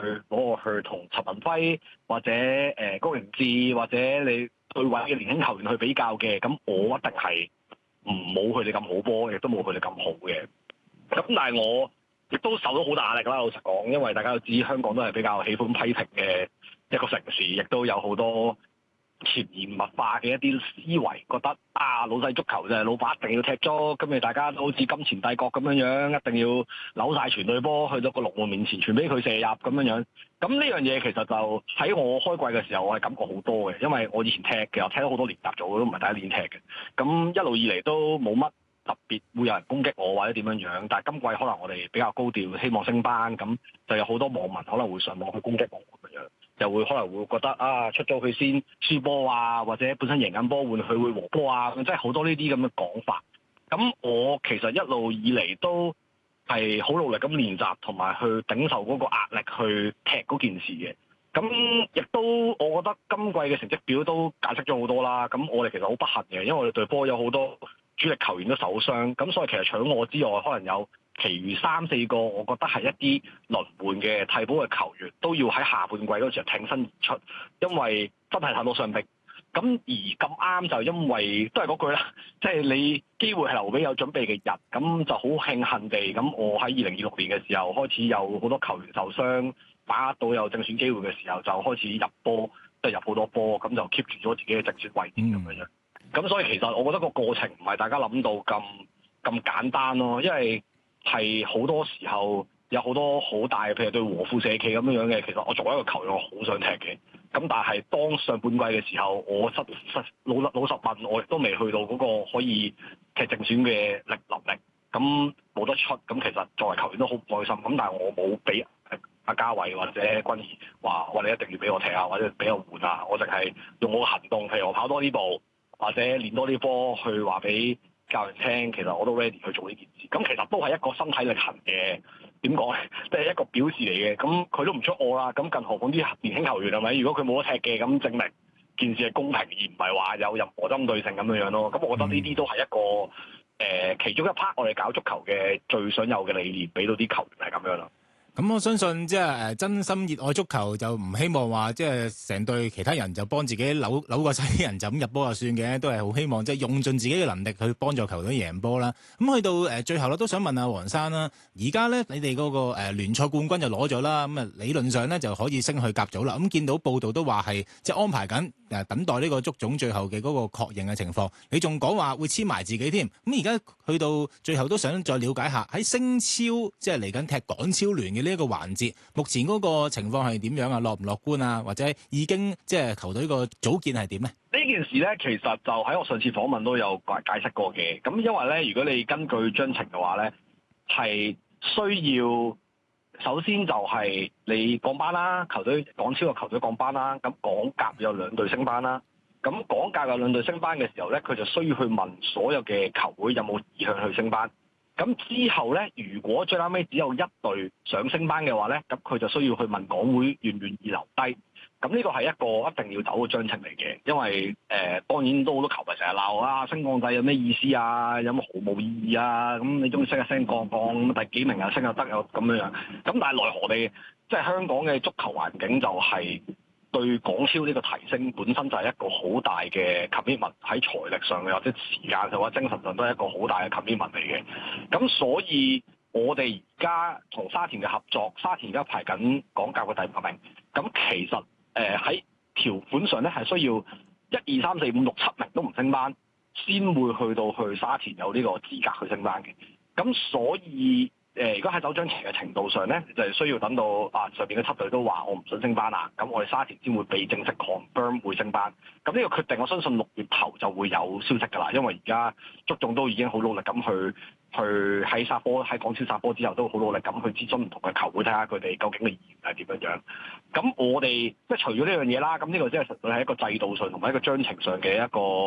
攞我去同陳文輝或者高盈志或者你對位嘅年輕球員去比較嘅，咁我一定係冇佢哋咁好波，亦都冇佢哋咁好嘅。咁但係我亦都受到好大壓力啦，老實講，因為大家都知香港都係比較喜歡批評嘅一個城市，亦都有好多潛移默化嘅一啲思維，覺得老細足球就係老闆一定要踢足，咁大家都好似金錢帝國咁樣，一定要扭晒全隊波去到個龍門面前傳俾佢射入咁樣。咁呢樣嘢其實就喺我開季嘅時候，我係感覺好多嘅，因為我以前踢嘅，我踢咗好多年甲組，都唔係第一年踢嘅。咁一路以嚟都冇乜特別會有人攻擊我或者點樣，但係今季可能我哋比較高調，希望升班，咁就有好多網民可能會上網去攻擊我咁樣。就會可能會覺得出咗佢先輸波啊，或者本身贏緊波換佢會和波啊，即係好多呢啲咁嘅講法。咁我其實一路以嚟都係好努力咁練習，同埋去頂受嗰個壓力去踢嗰件事嘅。咁亦都我覺得今季嘅成績表都解釋咗好多啦。咁我哋其實好不幸嘅，因為我哋隊波有好多主力球員都受傷，咁所以其實除咗我之外，可能有其餘3-4個，我覺得係一啲輪換嘅替補嘅球員，都要喺下半季嗰時候挺身而出，因為真係太多傷兵。咁而咁啱就因為都係嗰句啦，即係你機會係留俾有準備嘅人，咁就好慶幸地，咁我喺2026年嘅時候開始有好多球員受傷，把握到有正選機會嘅時候，就開始入波，即係入好多波，咁就 keep 住咗自己嘅正選位置咁樣。咁所以其實我覺得個過程唔係大家諗到咁簡單咯，因為係好多時候有好多好大嘅，譬如對和富社企咁樣嘅。其實我作為一個球員，我好想踢嘅。咁但係當上半季嘅時候，我老實問，我亦都未去到嗰個可以踢正選嘅能力。咁冇得出，咁其實作為球員都好唔開心。咁但係我冇俾阿嘉偉或者君怡話你一定要俾我踢啊，或者俾我換啊。我淨係用我嘅行動，譬如我跑多啲步，或者練多啲波，去話俾教練聽，其實我都 ready 去做呢件事。咁其實都係一個身體力行嘅，點講咧？即係一個表示嚟嘅。咁佢都唔出我啦，咁更何況啲年輕球員係咪？如果佢冇得踢嘅，咁證明件事係公平，而唔係話有任何針對性咁樣咯。咁我覺得呢啲都係一個其中一 part 我哋搞足球嘅最想有嘅理念，俾到啲球員係咁樣咯。 咁我相信即係真心熱愛足球，就唔希望話即係成隊其他人就幫自己扭過晒啲人就咁入波就算嘅，都係好希望即係用盡自己嘅能力去幫助球隊贏波啦。咁去到最後咧，都想問下黃生啦。而家咧你哋嗰個聯賽冠軍就攞咗啦，咁理論上咧就可以升去甲組啦。咁見到報道都話係即係安排緊等待呢個足總最後嘅嗰個確認嘅情況。你仲講話會簽埋自己添。咁而家去到最後都想再了解下喺升超即係嚟緊踢港超聯嘅呢一個環節，目前嗰個情況係點樣啊？樂唔樂觀啊？或者已經即係球隊個組建係點咧？ 呢件事咧，其實就喺我上次訪問都有解釋過嘅。咁因為咧，如果你根據章程嘅話咧，係需要首先就係你降班啦，港超嘅球隊降班啦，咁港甲有2隊升班啦。咁港甲有2隊升班嘅時候咧，佢就需要去問所有嘅球會有冇意向去升班。咁之後咧，如果最後尾只有1隊想升班嘅話咧，咁佢就需要去問港會願唔願意留低。咁呢個係一個一定要走嘅章程嚟嘅，因為當然都好多球迷成日鬧升降制有咩意思啊？有冇毫無意義啊？咁你中意升一升降降，咁第幾名又升又得又咁樣。咁但係奈何地，即係香港嘅足球環境就係對港超呢個提升本身就係一個好大嘅 commitment， 喺財力上或者時間上或者精神上都係一個好大嘅 commitment 嚟嘅。咁所以我哋而家同沙田嘅合作，沙田而家排緊港甲嘅第8名。咁其實喺條款上咧係需要1、2、3、4、5、6、7名都唔升班，先會去沙田有呢個資格去升班嘅。咁所以如果喺走章程嘅程度上咧，就係需要等到上邊嘅7隊都話我唔想升班啦，咁我哋沙田先會被正式 confirm 會升班。咁呢個決定我相信6月頭就會有消息㗎啦，因為而家足總都已經好努力咁去喺港超殺波之後都好努力咁去諮詢唔同嘅球會，睇下佢哋究竟嘅意願係點樣。咁我哋即係除咗呢樣嘢啦，咁呢個即係實在係一個制度上同埋一個章程上嘅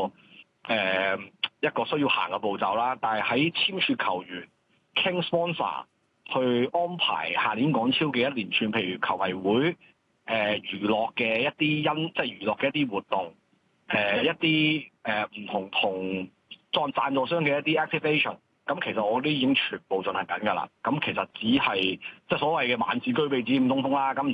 一個需要行嘅步驟啦。但係喺簽署球員傾 sponsor 去安排下年港超嘅一連串，譬如球迷會娛樂嘅一啲即係娛樂嘅一啲活動，一啲唔同贊助商嘅一啲 activation。咁其實我啲已經全部進行緊㗎啦。咁其實只係即係所謂嘅萬事俱備，只欠東風啦。咁